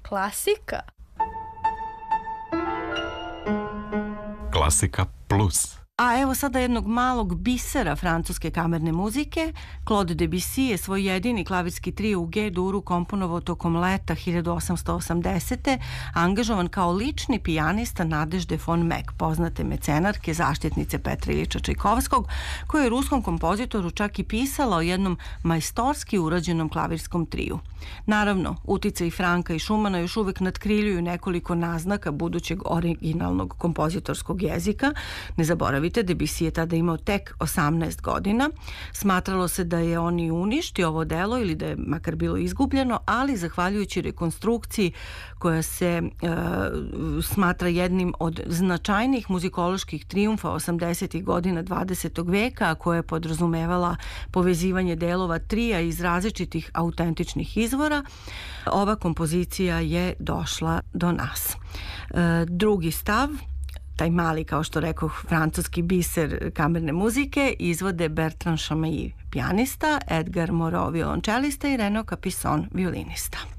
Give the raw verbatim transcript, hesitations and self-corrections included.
Klasika. Klasika plus. A evo sada jednog malog bisera francuske kamerne muzike. Claude Debussy je svoj jedini klavirski trio u G-duru komponovao tokom leta hiljadu osamsto osamdesete. angažovan kao lični pijanista Nadežde von Meck, poznate mecenarke, zaštitnice Petra Ilića Čajkovskog, koja je ruskom kompozitoru čak i pisala o jednom majstorski urađenom klavirskom triju. Naravno, uticaj Franka i Šumana još uvek natkriljuju nekoliko naznaka budućeg originalnog kompozitorskog jezika. Ne zaboravite, Debussy je tada imao tek osamnaest godina. Smatralo se da je on i uništio ovo delo ili da je makar bilo izgubljeno, ali zahvaljujući rekonstrukciji koja se e, smatra jednim od značajnijih muzikoloških trijumfa osamdesetih godina dvadesetog veka, a koja je podrazumevala povezivanje delova trija iz različitih autentičnih izvora, ova kompozicija je došla do nas. E, drugi stav, taj mali, kao što rekoh, francuski biser kamerne muzike, izvode Bertrand Chameilly, pijanista, Edgar Moreau, violončelista i Renaud Capisson, violinista.